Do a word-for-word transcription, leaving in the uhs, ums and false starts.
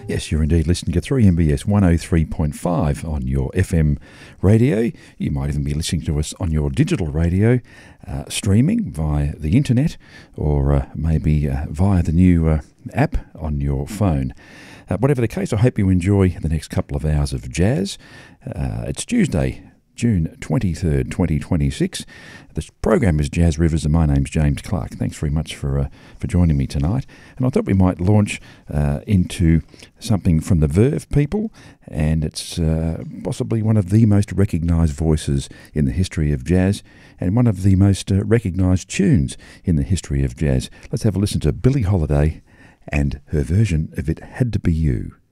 Yes, you're indeed listening to three M B S one oh three point five on your F M radio. You might even be listening to us on your digital radio, uh, streaming via the internet, or uh, maybe uh, via the new uh, app on your phone. Uh, whatever the case, I hope you enjoy the next couple of hours of jazz. Uh, it's Tuesday, June twenty-third, twenty twenty-six. The program is Jazz Rivers and my name's James Clark. Thanks very much for uh, for joining me tonight. And I thought we might launch uh, into something from the Verve people, and it's uh, possibly one of the most recognised voices in the history of jazz and one of the most uh, recognised tunes in the history of jazz. Let's have a listen to Billie Holiday and her version of It Had to Be You.